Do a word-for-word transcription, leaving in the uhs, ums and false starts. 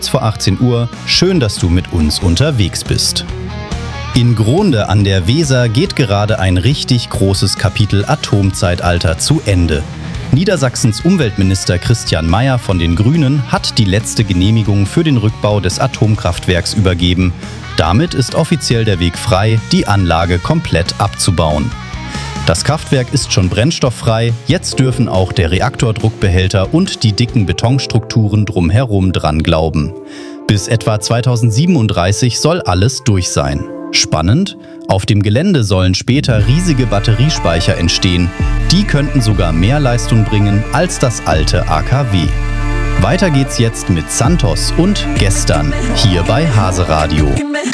Vor achtzehn Uhr. Schön, dass du mit uns unterwegs bist. In Gronde an der Weser geht gerade ein richtig großes Kapitel Atomzeitalter zu Ende. Niedersachsens Umweltminister Christian Mayer von den Grünen hat die letzte Genehmigung für den Rückbau des Atomkraftwerks übergeben. Damit ist offiziell der Weg frei, die Anlage komplett abzubauen. Das Kraftwerk ist schon brennstofffrei, jetzt dürfen auch der Reaktordruckbehälter und die dicken Betonstrukturen drumherum dran glauben. Bis etwa zweitausendsiebenunddreißig soll alles durch sein. Spannend, auf dem Gelände sollen später riesige Batteriespeicher entstehen. Die könnten sogar mehr Leistung bringen als das alte A K W. Weiter geht's jetzt mit Santos und Gestern hier bei Hase Radio.